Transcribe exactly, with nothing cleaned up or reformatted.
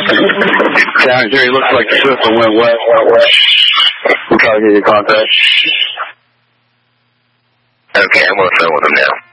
Down here, he looks like the system went west. We'll try to get you contact. Okay, I'm going to phone with him now.